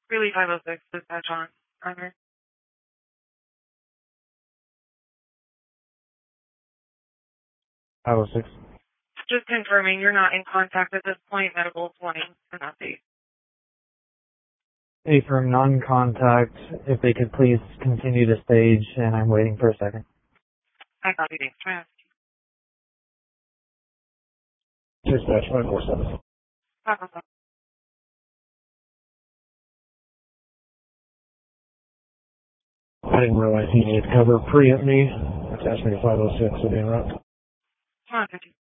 Really 506, dispatch on. Primary. 506. Just confirming you're not in contact at this point. Medical is wanting an update. Affirm non-contact. If they could please continue to stage, and I'm waiting for a second. I copy. Thanks. Try to Dispatch 547. I didn't realize he needed cover pre-hit me. That's asking me 506 would be interrupt. Come on, 50.